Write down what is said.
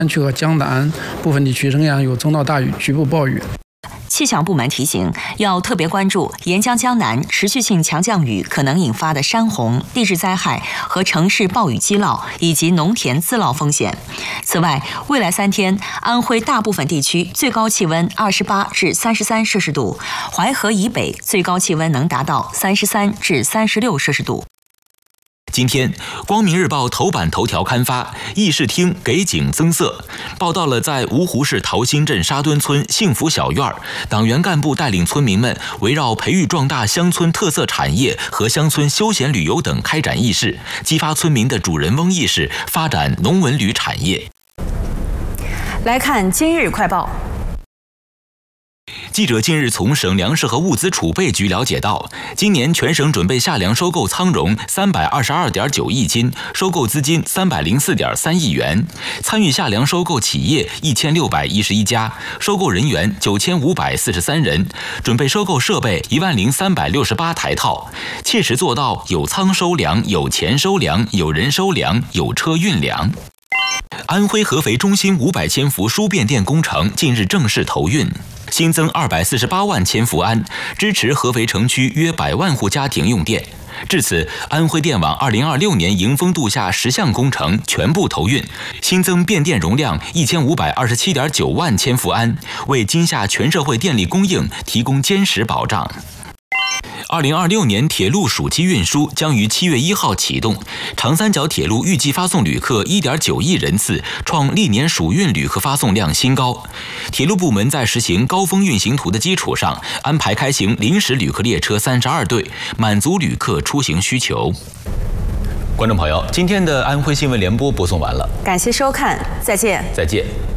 山区和江南部分地区仍然有中到大雨，局部暴雨。 气象部门提醒，要特别关注沿江江南持续性强降雨可能引发的山洪、地质灾害和城市暴雨积涝以及农田自涝风险。此外，未来3天，安徽大部分地区最高气温28至33摄氏度，淮河以北最高气温能达到33至36摄氏度。 今天，《光明日报》头版头条刊发议事厅给景增色，报道了在芜湖市桃心镇沙墩村幸福小院，党员干部带领村民们围绕培育壮大乡村特色产业和乡村休闲旅游等开展议事，激发村民的主人翁意识，发展农文旅产业。 来看今日快报。 记者近日从省粮食和物资储备局了解到，今年全省准备下粮收购仓容322.9亿斤，收购资金304.3亿元，参与下粮收购企业1611家，收购人员9543人，准备收购设备10368台套，切实做到有仓收粮、有钱收粮、有人收粮、有车运粮。安徽合肥中心500千伏输变电工程近日正式投运。新增248万千伏安，支持合肥城区约100万户家庭用电。至此，安徽电网2026年迎峰度夏10项工程全部投运，新增变电容量1527.9万千伏安，为今夏全社会电力供应提供坚实保障。2026年铁路暑期运输将于7月1号启动，长三角铁路预计发送旅客1.9亿人次，创历年暑运旅客发送量新高。铁路部门在实行高峰运行图的基础上，安排开行临时旅客列车32对，满足旅客出行需求。观众朋友，今天的安徽新闻联播播送完了， 感谢收看，再见。 再见。